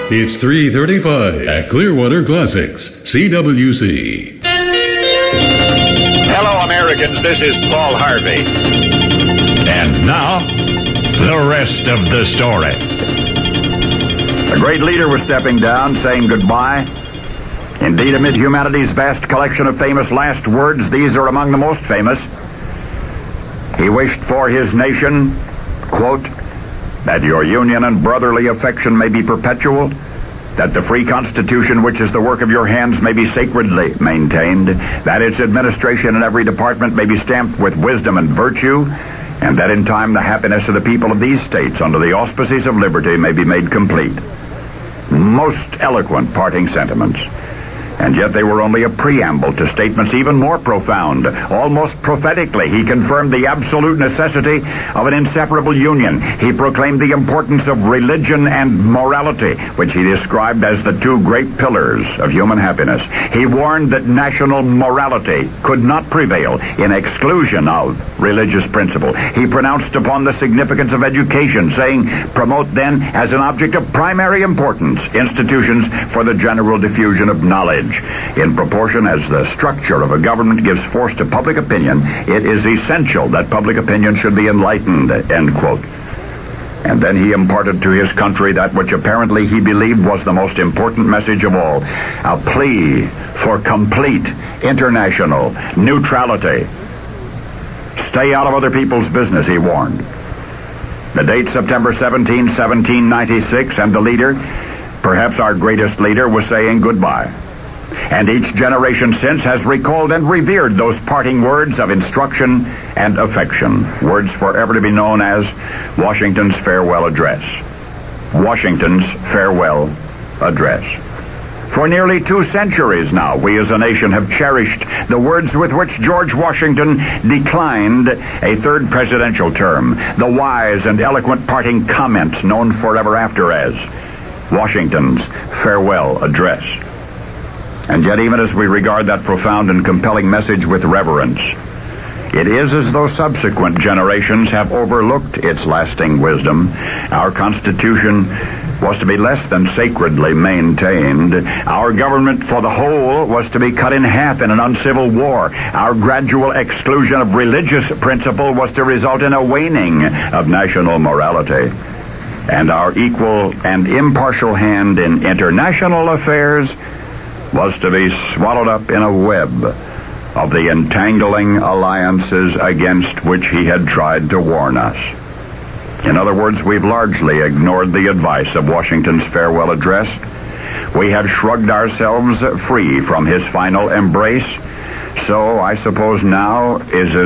It's 3:35 at Clearwater Classics, CWC. Hello, Americans. This is Paul Harvey. And now, the rest of the story. A great leader was stepping down, saying goodbye. Indeed, amid humanity's vast collection of famous last words, these are among the most famous. He wished for his nation, quote, that your union and brotherly affection may be perpetual, that the free Constitution, which is the work of your hands, may be sacredly maintained, that its administration in every department may be stamped with wisdom and virtue, and that in time the happiness of the people of these states under the auspices of liberty may be made complete. Most eloquent parting sentiments. And yet they were only a preamble to statements even more profound. Almost prophetically, he confirmed the absolute necessity of an inseparable union. He proclaimed the importance of religion and morality, which he described as the two great pillars of human happiness. He warned that national morality could not prevail in exclusion of religious principle. He pronounced upon the significance of education, saying, promote then as an object of primary importance institutions for the general diffusion of knowledge. In proportion as the structure of a government gives force to public opinion, it is essential that public opinion should be enlightened, end quote. And then he imparted to his country that which apparently he believed was the most important message of all, a plea for complete international neutrality. Stay out of other people's business, he warned. The date, September 17, 1796, and the leader, perhaps our greatest leader, was saying goodbye. And each generation since has recalled and revered those parting words of instruction and affection, words forever to be known as Washington's farewell address. Washington's farewell address. For nearly 2 centuries now, we as a nation have cherished the words with which George Washington declined a third presidential term, the wise and eloquent parting comments known forever after as Washington's farewell address. And yet, even as we regard that profound and compelling message with reverence, it is as though subsequent generations have overlooked its lasting wisdom. Our Constitution was to be less than sacredly maintained. Our government for the whole was to be cut in half in an uncivil war. Our gradual exclusion of religious principle was to result in a waning of national morality. And our equal and impartial hand in international affairs was to be swallowed up in a web of the entangling alliances against which he had tried to warn us. In other words, we've largely ignored the advice of Washington's farewell address. We have shrugged ourselves free from his final embrace. So I suppose now is